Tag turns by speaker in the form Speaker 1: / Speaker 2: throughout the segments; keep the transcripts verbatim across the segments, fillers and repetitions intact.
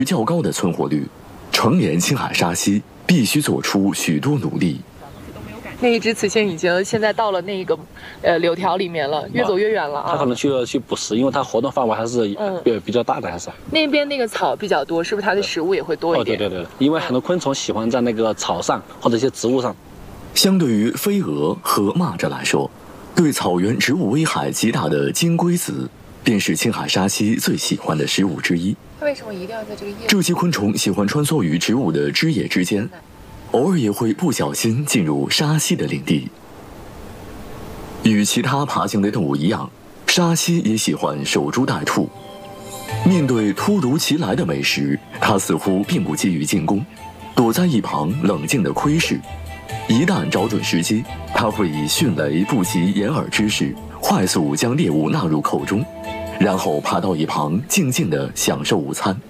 Speaker 1: 较高的存活率，成年青海沙溪必须做出许多努力。
Speaker 2: 那一只雌性已经现在到了那个呃柳条里面了，越走越远了啊。
Speaker 3: 它可能去去捕食，因为它活动范围还是比比较大的，还是。
Speaker 2: 那边那个草比较多，是不是它的食物也会多一点？
Speaker 3: 哦，对对对，因为很多昆虫喜欢在那个草上或者一些植物上。
Speaker 1: 相对于飞蛾和蚂蚱来说，对草原植物危害极大的金龟子，便是青海沙溪最喜欢的食物之一。
Speaker 2: 它为什么一定要在这个叶？
Speaker 1: 这些昆虫喜欢穿梭于植物的枝叶之间，偶尔也会不小心进入沙溪的领地。与其他爬行类动物一样，沙溪也喜欢守株待兔。面对突如其来的美食，它似乎并不急于进攻，躲在一旁冷静地窥视。一旦找准时机，它会以迅雷不及掩耳之势，快速将猎物纳入口中，然后爬到一旁静静地享受午餐。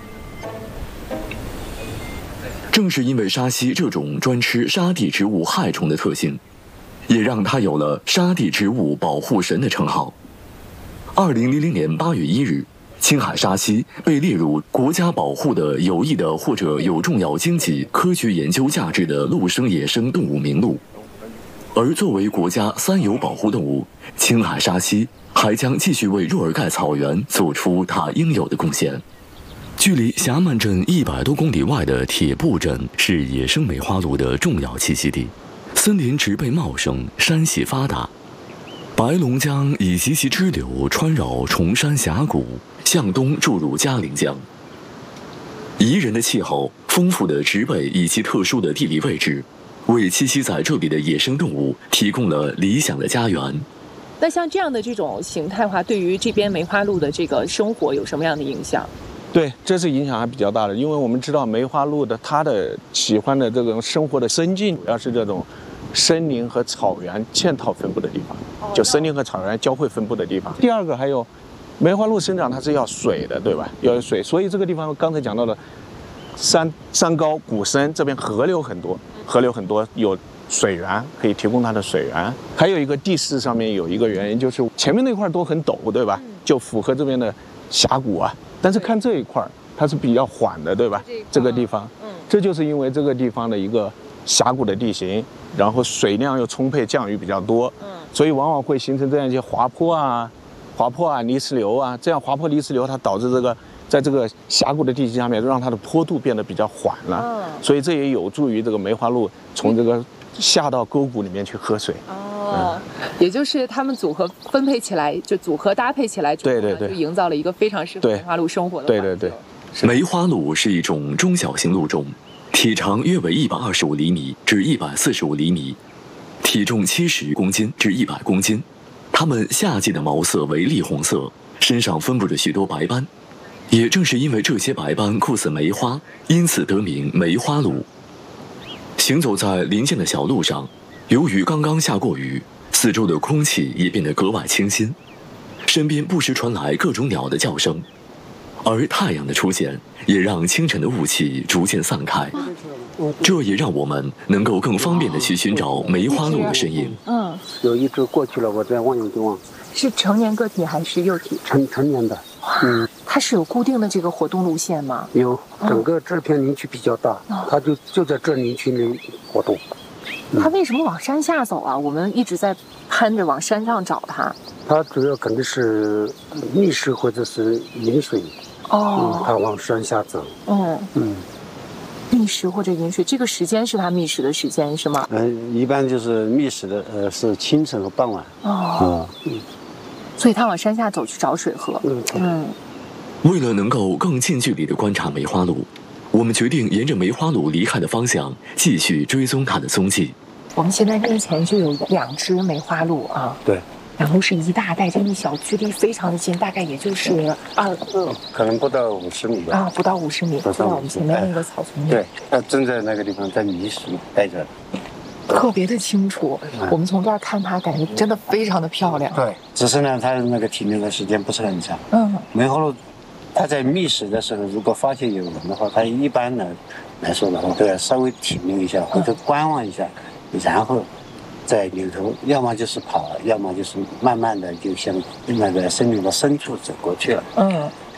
Speaker 1: 正是因为沙溪这种专吃沙地植物害虫的特性，也让它有了沙地植物保护神的称号。二零零零年八月一日，青海沙溪被列入国家保护的有益的或者有重要经济、科学研究价值的陆生野生动物名录。而作为国家三有保护动物，青海沙溪还将继续为若尔盖草原做出它应有的贡献。距离霞满镇一百多公里外的铁布镇是野生梅花鹿的重要栖息地，森林植被茂盛，山系发达。白龙江以及其支流穿绕崇山峡谷，向东注入嘉陵江。宜人的气候、丰富的植被以及特殊的地理位置，为栖息在这里的野生动物提供了理想的家园。
Speaker 2: 那像这样的这种形态的话，对于这边梅花鹿的这个生活有什么样的影响？
Speaker 4: 对，这是影响还比较大的，因为我们知道梅花鹿的它的喜欢的这种生活的生境，主要是这种森林和草原嵌套分布的地方，就森林和草原交汇分布的地方。第二个还有，梅花鹿生长它是要水的，对吧？要有水，所以这个地方刚才讲到的山山高谷深，这边河流很多，河流很多有水源可以提供它的水源。还有一个地势上面有一个原因，就是前面那块都很陡，对吧？就符合这边的峡谷啊。但是看这一块它是比较缓的，对吧？这个地方，这就是因为这个地方的一个峡谷的地形，然后水量又充沛，降雨比较多，所以往往会形成这样一些滑坡啊、滑坡啊、泥石流啊。这样滑坡、泥石流它导致这个在这个峡谷的地形下面，让它的坡度变得比较缓了，所以这也有助于这个梅花鹿从这个下到沟谷里面去喝水。
Speaker 2: 哦，也就是它们组合分配起来，就组合搭配起来，
Speaker 4: 对对对，
Speaker 2: 就营造了一个非常适合梅花鹿生活的环境。
Speaker 4: 对对
Speaker 1: 对，梅花鹿是一种中小型鹿种，体长约为一百二十五厘米至一百四十五厘米，体重七十公斤至一百公斤。它们夏季的毛色为栗红色，身上分布着许多白斑，也正是因为这些白斑酷似梅花，因此得名梅花鹿。行走在林间的小路上，由于刚刚下过雨，四周的空气也变得格外清新，身边不时传来各种鸟的叫声，而太阳的出现也让清晨的雾气逐渐散开，这也让我们能够更方便地去寻找梅花鹿的身影。
Speaker 5: 嗯，有一只过去了，我再望一望。
Speaker 2: 是成年个体还是幼体？
Speaker 5: 成成年的。嗯，
Speaker 2: 它是有固定的这个活动路线吗？
Speaker 5: 有，整个这片林区比较大，嗯、它就就在这林区里活动。
Speaker 2: 它为什么往山下走啊？我们一直在攀着往山上找它。
Speaker 5: 它主要肯定是觅食或者是饮水。哦、嗯，它往山下走。嗯嗯，
Speaker 2: 觅食或者饮水，这个时间是它觅食的时间是吗？
Speaker 5: 呃，一般就是觅食的，呃，是清晨和傍晚。哦，
Speaker 2: 嗯，所以它往山下走去找水喝。嗯嗯。
Speaker 1: 为了能够更近距离地观察梅花鹿，我们决定沿着梅花鹿离开的方向继续追踪它的踪迹。
Speaker 2: 我们现在面前就有两只梅花鹿啊，
Speaker 5: 对，
Speaker 2: 然后是一大袋，这一小，距离非常的近，大概也就是二个，
Speaker 5: 可能不到五十米吧。
Speaker 2: 啊，不到五十米，就在我们前面那个草丛里。
Speaker 5: 对，它正在那个地方在觅食，待着。
Speaker 2: 特别的清楚，嗯、我们从这儿看它，感觉真的非常的漂亮。
Speaker 5: 对，只是呢，它那个停留的时间不是很长。嗯，梅花鹿。它在觅食的时候，如果发现有人的话，它一般呢来说的话，都要稍微停留一下，或者观望一下，然后再扭头，要么就是跑，要么就是慢慢的就向那个森林的深处走过去了。嗯，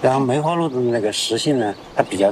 Speaker 5: 然后梅花鹿的那个食性呢，它比较